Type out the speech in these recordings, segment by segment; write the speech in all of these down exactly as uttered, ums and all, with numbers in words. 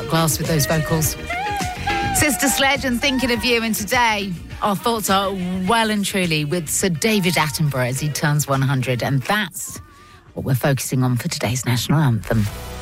Glass with those vocals. Sister Sledge and Thinking of You, and today our thoughts are well and truly with Sir David Attenborough as he turns one hundred, and that's what we're focusing on for today's national anthem.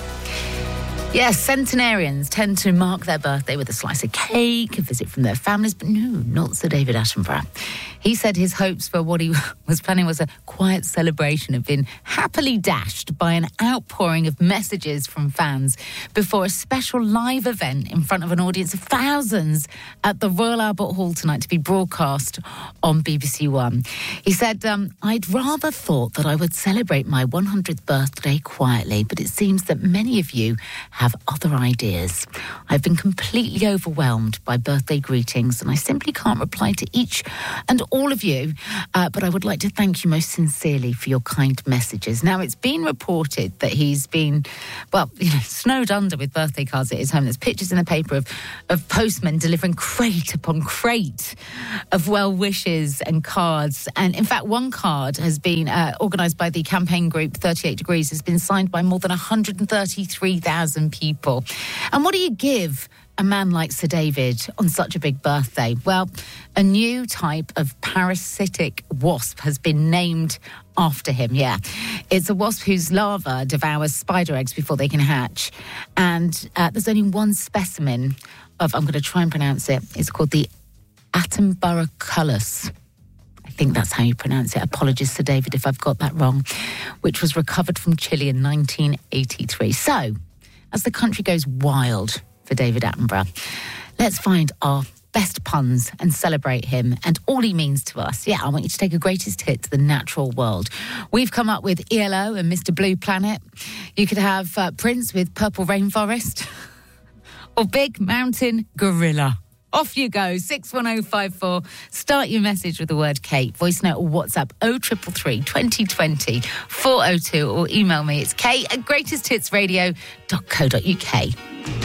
Yes, centenarians tend to mark their birthday with a slice of cake, a visit from their families, but no, not Sir David Attenborough. He said his hopes for what he was planning was a quiet celebration have been happily dashed by an outpouring of messages from fans before a special live event in front of an audience of thousands at the Royal Albert Hall tonight to be broadcast on B B C One. He said, um, I'd rather thought that I would celebrate my one hundredth birthday quietly, but it seems that many of you have other ideas. I've been completely overwhelmed by birthday greetings, and I simply can't reply to each and all of you, uh, but I would like to thank you most sincerely for your kind messages. Now, it's been reported that he's been, well, you know, snowed under with birthday cards at his home. There's pictures in the paper of, of postmen delivering crate upon crate of well wishes and cards. And in fact, one card has been uh, organised by the campaign group thirty-eight degrees, has been signed by more than one hundred thirty-three thousand people. And what do you give a man like Sir David on such a big birthday? Well, a new type of parasitic wasp has been named after him, yeah. It's a wasp whose larva devours spider eggs before they can hatch. And uh, there's only one specimen of, I'm going to try and pronounce it, it's called the Attenborough I think that's how you pronounce it. Apologies, Sir David, if I've got that wrong, which was recovered from Chile in nineteen eighty-three. So, as the country goes wild for David Attenborough, let's find our best puns and celebrate him and all he means to us. Yeah, I want you to take a greatest hit to the natural world. We've come up with E L O and Mister Blue Planet. You could have uh, Prince with Purple Rainforest or Big Mountain Gorilla. Off you go, six one oh five four. Start your message with the word Kate. Voice note or WhatsApp oh three three three, twenty twenty, four oh two, or email me. It's kate at greatest hits radio dot co dot uk.